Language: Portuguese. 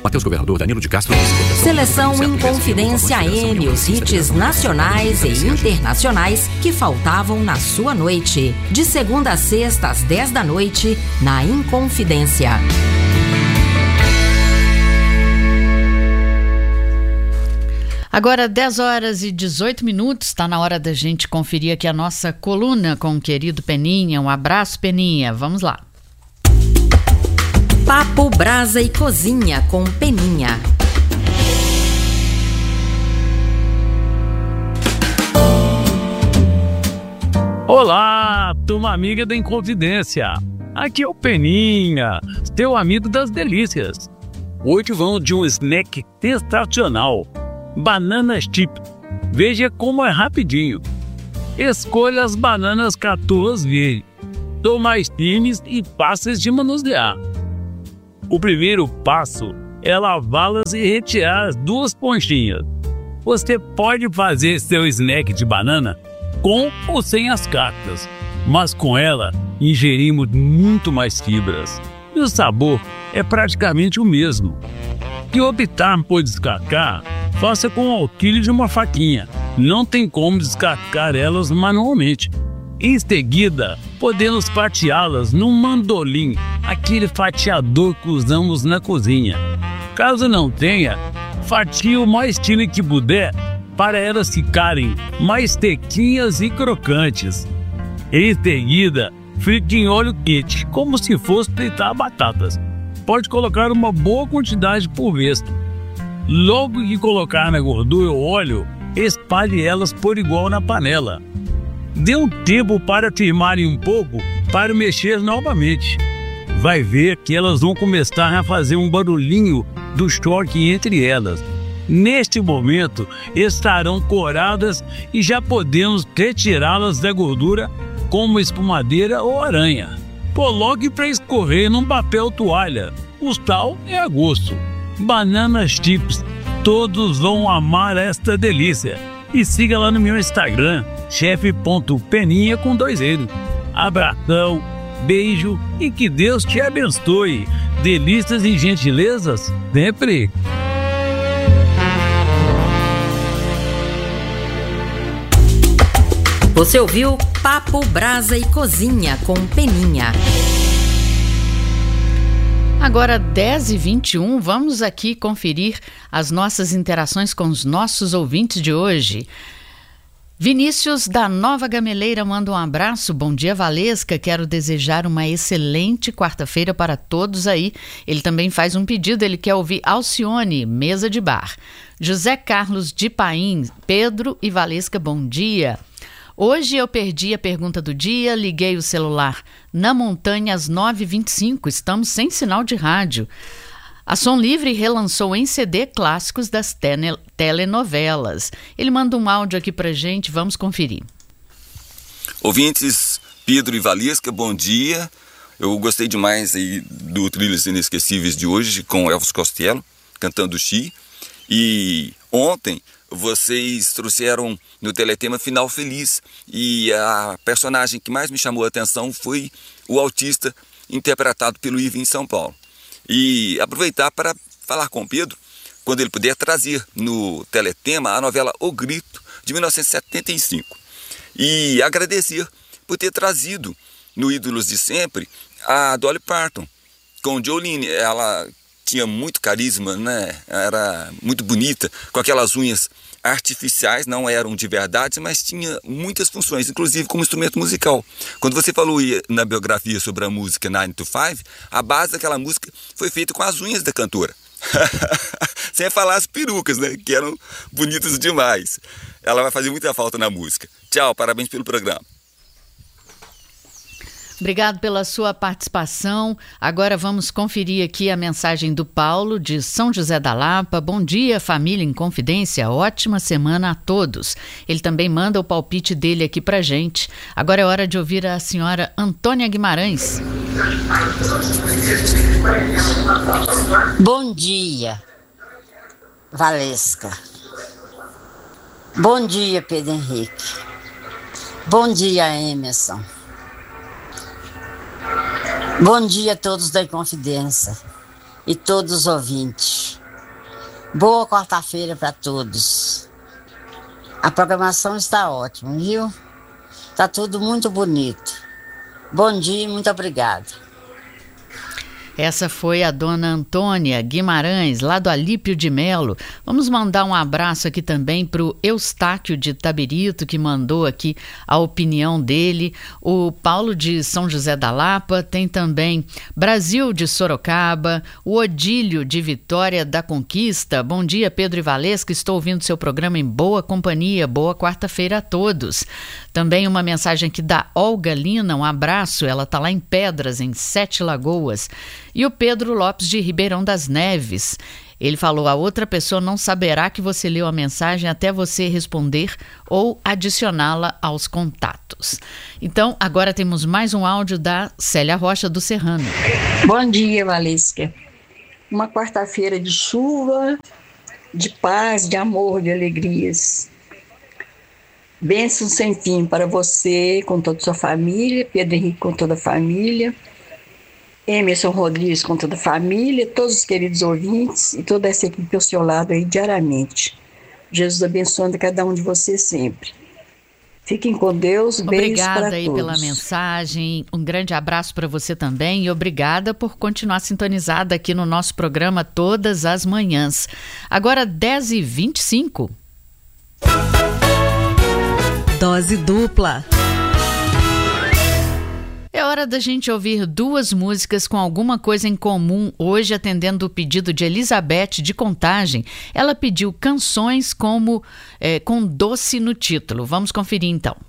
Matheus Governador Danilo de Castro disse. Seleção Inconfidência AM, os hits nacionais e internacionais que faltavam na sua noite. De segunda a sexta às 10 da noite, na Inconfidência. Agora 10 horas e 18 minutos, está na hora da gente conferir aqui a nossa coluna com o querido Peninha. Um abraço, Peninha, vamos lá. Papo, Brasa e Cozinha com Peninha. Olá, turma amiga da Inconfidência. Aqui é o Peninha, teu amigo das delícias. Hoje vamos de um snack sensacional. Bananas chip. Veja como é rapidinho. Escolha as bananas catuas verdes. São mais firmes e fáceis de manusear. O primeiro passo é lavá-las e retirar as duas ponchinhas. Você pode fazer seu snack de banana com ou sem as cascas, mas com ela ingerimos muito mais fibras. E o sabor é praticamente o mesmo. Se optar por descascar, faça com o auxílio de uma faquinha. Não tem como descascar elas manualmente. Em seguida, podemos fatiá-las num mandolim, aquele fatiador que usamos na cozinha. Caso não tenha, fatie o mais fino que puder para elas ficarem mais sequinhas e crocantes. Em seguida, frite em óleo quente, como se fosse fritar batatas. Pode colocar uma boa quantidade por vez. Logo que colocar na gordura ou óleo, espalhe elas por igual na panela. Dê um tempo para firmarem um pouco para mexer novamente. Vai ver que elas vão começar a fazer um barulhinho do choque entre elas. Neste momento, estarão coradas e já podemos retirá-las da gordura com uma espumadeira ou aranha. Coloque para escorrer num papel toalha. O sal é a gosto. Bananas chips. Todos vão amar esta delícia. E siga lá no meu Instagram, chefe.peninha com 2 E's. Abração, beijo e que Deus te abençoe. Delícias e gentilezas sempre. Você ouviu Papo, Brasa e Cozinha com Peninha. Agora 10h21, vamos aqui conferir as nossas interações com os nossos ouvintes de hoje. Vinícius da Nova Gameleira manda um abraço. Bom dia, Valesca. Quero desejar uma excelente quarta-feira para todos aí. Ele também faz um pedido, ele quer ouvir Alcione, Mesa de Bar. José Carlos de Paim, Pedro e Valesca, bom dia. Hoje eu perdi a pergunta do dia, liguei o celular na montanha às 9h25, estamos sem sinal de rádio. A Som Livre relançou em CD clássicos das telenovelas. Ele manda um áudio aqui pra gente, vamos conferir. Ouvintes, Pedro e Valesca, bom dia. Eu gostei demais aí do Trilhos Inesquecíveis de hoje com Elvis Costello, cantando Xi. E ontem vocês trouxeram no teletema Final Feliz. E a personagem que mais me chamou a atenção foi o autista, interpretado pelo Ivo em São Paulo. E aproveitar para falar com o Pedro, quando ele puder trazer no teletema a novela O Grito, de 1975. E agradecer por ter trazido no Ídolos de Sempre a Dolly Parton, com Jolene. Ela tinha muito carisma, né? Era muito bonita, com aquelas unhas artificiais, não eram de verdade, mas tinha muitas funções, inclusive como instrumento musical. Quando você falou na biografia sobre a música 9 to 5, a base daquela música foi feita com as unhas da cantora. Sem falar as perucas, né? Que eram bonitas demais. Ela vai fazer muita falta na música. Tchau, parabéns pelo programa. Obrigado pela sua participação. Agora vamos conferir aqui a mensagem do Paulo, de São José da Lapa. Bom dia, família em Confidência. Ótima semana a todos. Ele também manda o palpite dele aqui pra gente. Agora é hora de ouvir a senhora Antônia Guimarães. Bom dia, Valesca. Bom dia, Pedro Henrique. Bom dia, Emerson. Bom dia a todos da Inconfidência e todos os ouvintes. Boa quarta-feira para todos. A programação está ótima, viu? Tá tudo muito bonito. Bom dia e muito obrigada. Essa foi a dona Antônia Guimarães, lá do Alípio de Melo. Vamos mandar um abraço aqui também para o Eustáquio de Tabirito, que mandou aqui a opinião dele. O Paulo de São José da Lapa, tem também Brasil de Sorocaba, o Odílio de Vitória da Conquista. Bom dia, Pedro e Valesca, estou ouvindo seu programa em boa companhia. Boa quarta-feira a todos. Também uma mensagem aqui da Olga Lina, um abraço, ela está lá em Pedras, em Sete Lagoas. E o Pedro Lopes de Ribeirão das Neves, ele falou: a outra pessoa não saberá que você leu a mensagem até você responder ou adicioná-la aos contatos. Então, agora temos mais um áudio da Célia Rocha do Serrano. Bom dia, Valesca. Uma quarta-feira de chuva, de paz, de amor, de alegrias. Bênção sem fim para você, com toda a sua família, Pedro Henrique com toda a família, Emerson Rodrigues com toda a família, todos os queridos ouvintes e toda essa equipe ao seu lado aí diariamente. Jesus abençoando cada um de vocês sempre. Fiquem com Deus, beijos para todos. Obrigada aí pela mensagem, um grande abraço para você também e obrigada por continuar sintonizada aqui no nosso programa todas as manhãs. Agora 10h25. Dose dupla. É hora da gente ouvir duas músicas com alguma coisa em comum. Hoje, atendendo o pedido de Elizabeth de Contagem, ela pediu canções com doce no título. Vamos conferir então.